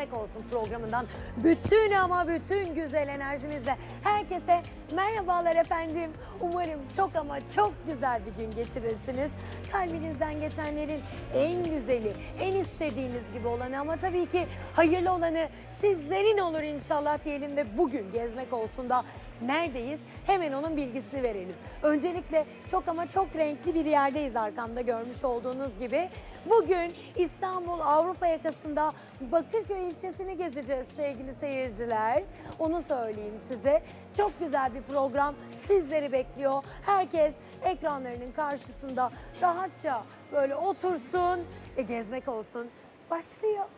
Gezmek Olsun programından bütün ama bütün güzel enerjimizle herkese merhabalar efendim. Umarım çok ama çok güzel bir gün geçirirsiniz. Kalbinizden geçenlerin en güzeli, en istediğiniz gibi olanı ama tabii ki hayırlı olanı sizlerin olur inşallah diyelim ve bugün Gezmek Olsun da neredeyiz? Hemen onun bilgisini verelim. Öncelikle çok ama çok renkli bir yerdeyiz arkamda görmüş olduğunuz gibi. Bugün İstanbul Avrupa yakasında Bakırköy ilçesini gezeceğiz sevgili seyirciler. Onu söyleyeyim size. Çok güzel bir program sizleri bekliyor. Herkes ekranlarının karşısında rahatça böyle otursun ve gezmek olsun. Başlıyor.